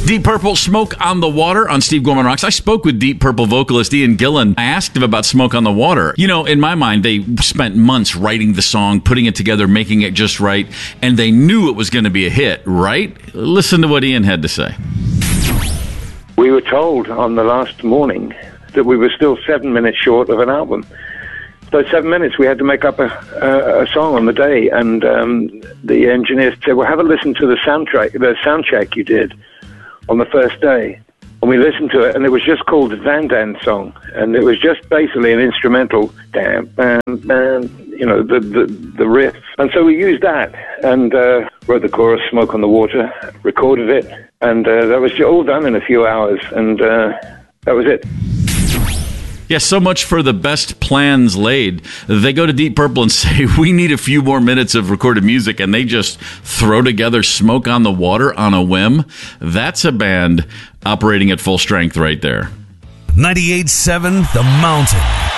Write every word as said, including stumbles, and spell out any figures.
Deep Purple, Smoke on the Water on Steve Gorman Rocks. I spoke with Deep Purple vocalist Ian Gillan. I asked him about Smoke on the Water. You know, in my mind, they spent months writing the song, putting it together, making it just right, and they knew it was going to be a hit, right? Listen to what Ian had to say. We were told on the last morning that we were still seven minutes short of an album. Those seven minutes, we had to make up a, a, a song on the day, and um, the engineers said, well, have a listen to the soundtrack, the sound check you did on the first day. And we listened to it, and it was just called the Dan Dan song, and it was just basically an instrumental, dan, dan, dan, you know, the, the, the riff. And so we used that, and uh, wrote the chorus, Smoke on the Water, recorded it, and uh, that was all done in a few hours, and uh, that was it. Yeah, so much for the best plans laid. They go to Deep Purple and say, we need a few more minutes of recorded music, and they just throw together Smoke on the Water on a whim. That's a band operating at full strength right there. ninety-eight point seven The Mountain.